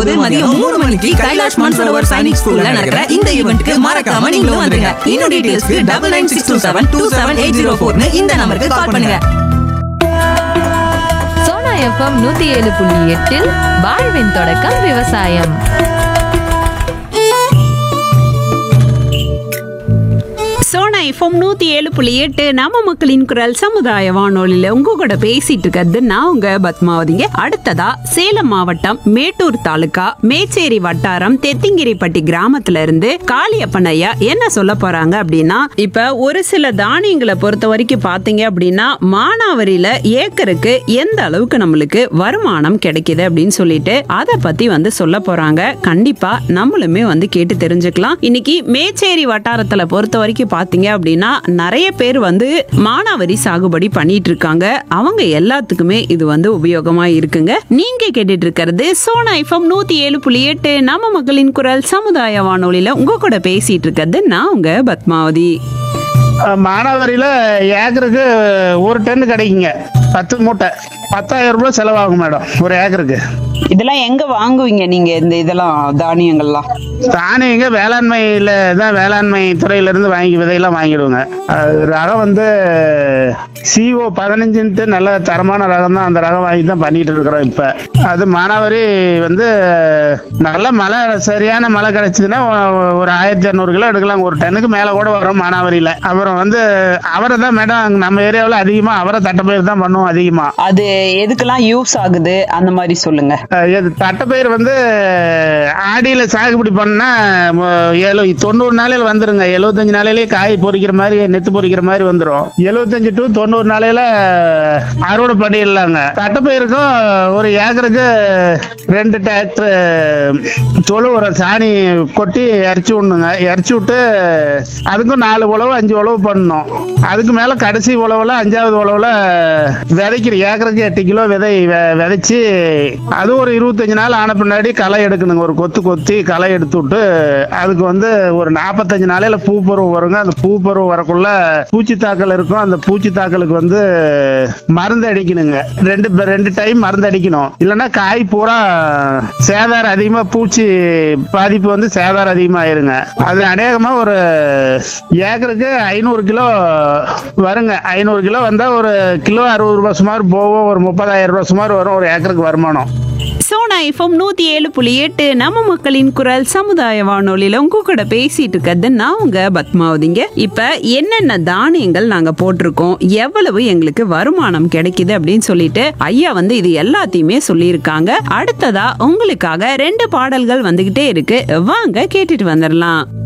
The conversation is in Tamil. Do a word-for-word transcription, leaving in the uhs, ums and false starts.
போது மதியம் மூணு மணிக்கு கைலாஷ் மான்சரோவர் சைனிக் ஸ்கூல்ல நடக்கிற இந்த ஈவென்ட்க்கு மறக்காம நீங்களும் வந்துருங்க. இன்னும் டீடைல்ஸ்க்கு double nine six two seven two seven eight zero ஃபோர்னு இந்த நம்பருக்கு கால் பண்ணுங்க. சோனா எஃப்எம் நூத்தி ஏழு புள்ளி எட்டில் வாழ்வின் தொடக்கம் விவசாயம். சோனா எஃப்எம் நூத்தி ஏழு புள்ளி எட்டு நம்ம மக்களின் குரல் சமுதாய வானொலியில உங்க கூட பேசிட்டு இருக்கிறது நான் உங்க பத்மாவதிங்க. அடுத்ததா சேலம் மாவட்டம் மேட்டூர் தாலுகா மேச்சேரி வட்டாரம் தெத்திங்கிரிப்பட்டி கிராமத்துல இருந்து காளியப்பன் ஐயா என்ன சொல்ல போறாங்க அப்படின்னா, இப்ப ஒரு சில தானியங்களை பொறுத்த வரைக்கும் பாத்தீங்க அப்படின்னா மானாவரியில ஏக்கருக்கு எந்த அளவுக்கு நம்மளுக்கு வருமானம் கிடைக்குது அப்படின்னு சொல்லிட்டு அதை பத்தி வந்து சொல்ல போறாங்க. கண்டிப்பா நம்மளுமே வந்து கேட்டு தெரிஞ்சுக்கலாம். இன்னைக்கு மேச்சேரி வட்டாரத்துல பொறுத்த வரைக்கும் பாத்தீங்க அப்படின்னா நிறைய பேர் வந்து மானாவரி சாகுபடி பண்ணிட்டு இருக்காங்க. அவங்க எல்லாத்துக்குமே இது வந்து உபயோகமா இருக்குங்க. நீங்க கேட்டுட்டு இருக்கிறது சோனா எஃப்எம் நூத்தி ஏழு புள்ளி எட்டு நம்ம மக்களின் குரல் சமுதாய வானொலியில உங்க கூட பேசிட்டு இருக்கிறது நான் உங்க பத்மாவதி. மானாவரியில ஏக்கருக்கு ஒரு டன் கிடைக்குங்க. பத்து மூட்டை பத்தாயிரம் ரூபாய் செலவாகும் மேடம் ஒரு ஏக்கருக்கு. இதெல்லாம் எங்க வாங்குவீங்க நீங்க இந்த இதெல்லாம் தானியங்கள்லாம்? தானியங்க வேளாண்மையில தான், வேளாண்மை துறையில இருந்து வாங்கி விதையெல்லாம் வாங்கிடுவோங்க. ரகம் வந்து சிஓ பதினஞ்சுன்ட்டு நல்ல தரமான ரகம் தான். அந்த ரகம் வாங்கி தான் பண்ணிட்டு இருக்கிறோம். இப்ப அது மானாவரி வந்து நல்ல மழை, சரியான மழை கிடைச்சதுன்னா ஒரு ஆயிரத்தி இரநூறு கிலோ எடுக்கலாம். ஒரு டன்னுக்கு மேல கூட வரும் மானாவரியில. அப்புறம் வந்து அவரை தான் மேடம் நம்ம ஏரியாவில் அதிகமா அவரை தட்டைப்பயிர் தான் பண்ணுவோம் அதிகமா. அது எதுக்கெல்லாம் யூஸ் ஆகுது அந்த மாதிரி சொல்லுங்க. தட்டைப்பயிர் வந்து ஆடியில சாகுபடி பண்ணா ஏழு தொண்ணூறு நாளையில வந்துருங்க. எழுபத்தஞ்சு நாளையிலேயே காய் பொறிக்கிற மாதிரி, நெத்து பொறிக்கிற மாதிரி வந்துடும். எழுபத்தஞ்சு டு தொண்ணூறு நாளையில அறுவடை பண்ணிடலாங்க. தட்டைப்பயிருக்கும் ஒரு ஏக்கருக்கு ரெண்டு டிராக்டர் தொழு ஒரு சாணி கொட்டி இறச்சி விடணுங்க. இறச்சி விட்டு அதுக்கும் நாலு உழவு அஞ்சு உழவு பண்ணணும். அதுக்கு மேல கடைசி உழவுல அஞ்சாவது உழவுல விதைக்கிற ஏக்கருக்கு எட்டு கிலோ விதை விதைச்சு அது ஒரு இருபத்தஞ்சு நாள் ஆன பின்னாடி களை எடுக்கணுங்க. ஒரு கொத்து கொத்தி களை எடுத்து விட்டு அதுக்கு வந்து ஒரு நாற்பத்தஞ்சு நாளையில பூ பருவம் வருங்க. அந்த பூ பருவம் வரக்குள்ள பூச்சி தாக்கல் இருக்கும். அந்த பூச்சி தாக்கலுக்கு வந்து மருந்து அடிக்கணுங்க. ரெண்டு ரெண்டு டைம் மருந்து அடிக்கணும். இல்லைன்னா காய் பூரா சேதாரம் அதிகமா, பூச்சி பாதிப்பு வந்து சேதாரம் அதிகமாயிருங்க. அது அநேகமா ஒரு ஏக்கருக்கு ஐநூறு கிலோ வருங்க. ஐநூறு கிலோ வந்தா ஒரு கிலோ அறுபது ரூபாய் சுமார் போவோம். ஒரு முப்பதாயிரம் ரூபாய் சுமார் வரும் ஒரு ஏக்கருக்கு வருமானம். சோனா எஃப்எம் நூத்தி ஏழு புள்ளி எட்டு நம்ம மக்களின் குரல் சமுதாய வானொலியில உங்க கூட பேசிட்டு இருக்கிறது நான் உங்க பத்மாவதிங்க. இப்ப என்னென்ன தானியங்கள் நாங்க போட்டிருக்கோம், எவ்வளவு எங்களுக்கு வருமானம் கிடைக்குது அப்படின்னு சொல்லிட்டு ஐயா வந்து இது எல்லாத்தையுமே சொல்லியிருக்காங்க. அடுத்ததா உங்களுக்காக ரெண்டு பாடல்கள் வந்துகிட்டே இருக்கு, வாங்க கேட்டுட்டு வந்துடலாம்.